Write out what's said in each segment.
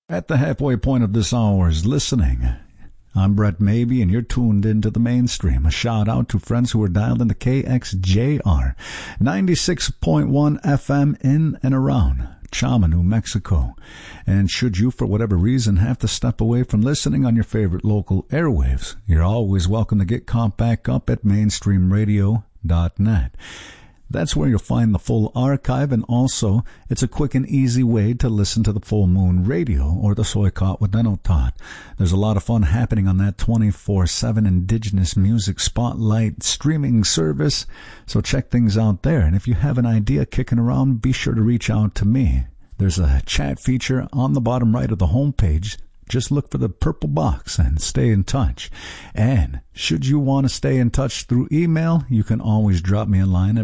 At the halfway point of this hour's listening, I'm Brett Mabee, and you're tuned into the mainstream. A shout out to friends who are dialed into KXJR 96.1 FM in and around Chama, New Mexico. And should you, for whatever reason, have to step away from listening on your favorite local airwaves, you're always welcome to get caught back up at mainstreamradio.net. That's where you'll find the full archive, and also it's a quick and easy way to listen to the Full Moon Radio or the Soykot Wadenotot. There's a lot of fun happening on that 24/7 Indigenous Music Spotlight streaming service, so check things out there. And if you have an idea kicking around, be sure to reach out to me. There's a chat feature on the bottom right of the homepage. Just look for the purple box and stay in touch. And should you want to stay in touch through email, you can always drop me a line at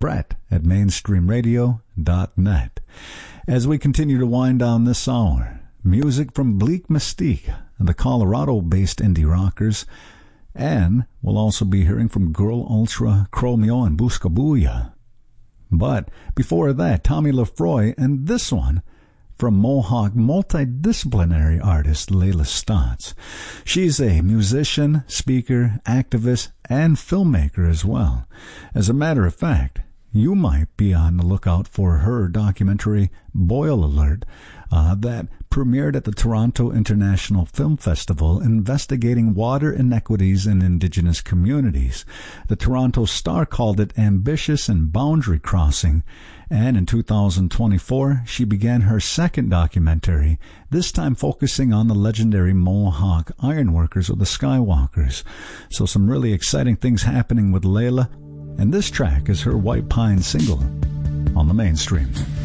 Brett@mainstreamradio.net. As we continue to wind down this hour, music from Bleak Mystique, the Colorado-based indie rockers, and we'll also be hearing from Girl Ultra, Chromeo, and Buscabuya. But before that, Tommy Lefroy, and this one from Mohawk multidisciplinary artist Layla Stotts. She's a musician, speaker, activist, and filmmaker as well. As a matter of fact, you might be on the lookout for her documentary, Boil Alert, that premiered at the Toronto International Film Festival, investigating water inequities in Indigenous communities. The Toronto Star called it ambitious and boundary crossing, and in 2024, she began her second documentary, this time focusing on the legendary Mohawk ironworkers, or the Skywalkers. So some really exciting things happening with Layla, and this track is her White Pine single on the mainstream.